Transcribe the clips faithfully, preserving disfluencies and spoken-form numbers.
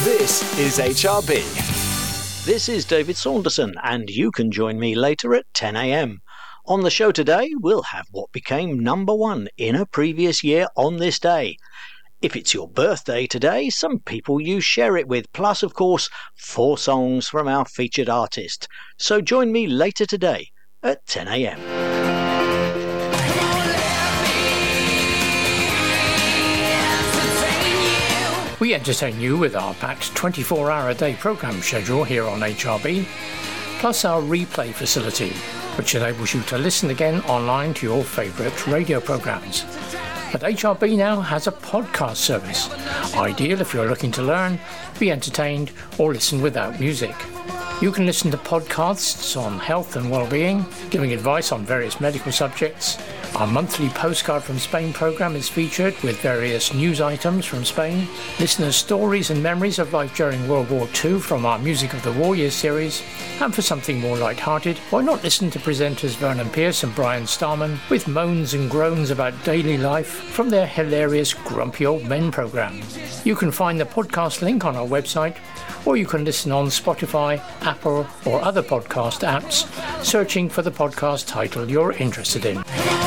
This is H R B. This is David Saunderson, and you can join me later at ten a m. On the show today, we'll have what became number one in a previous year on this day. If it's your birthday today, some people you share it with, plus, of course, four songs from our featured artist. So join me later today at ten a m. We entertain you with our packed twenty-four hour a day programme schedule here on H R B, plus our replay facility, which enables you to listen again online to your favourite radio programmes. But H R B now has a podcast service, ideal if you're looking to learn, be entertained or listen without music. You can listen to podcasts on health and well-being, giving advice on various medical subjects. Our monthly Postcard from Spain programme is featured with various news items from Spain, listeners' stories and memories of life during World War Two from our Music of the War Year series, and for something more light-hearted, why not listen to presenters Vernon Pierce and Brian Starman with moans and groans about daily life from their hilarious Grumpy Old Men programme. You can find the podcast link on our website, or you can listen on Spotify, Apple or other podcast apps, searching for the podcast title you're interested in.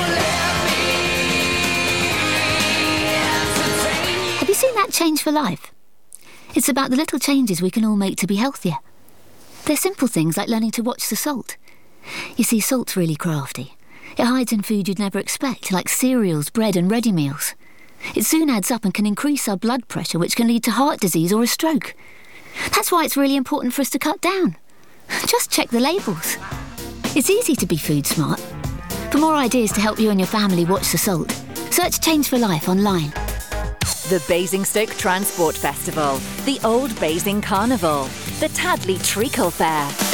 Have you seen that Change for Life? It's about the little changes we can all make to be healthier. They're simple things like learning to watch the salt. You see, salt's really crafty. It hides in food you'd never expect, like cereals, bread and ready meals. It soon adds up and can increase our blood pressure, which can lead to heart disease or a stroke. That's why it's really important for us to cut down. Just check the labels. It's easy to be food smart. For more ideas to help you and your family watch the salt, search Change for Life online. The Basingstoke Transport Festival, the Old Basing Carnival, the Tadley Treacle Fair,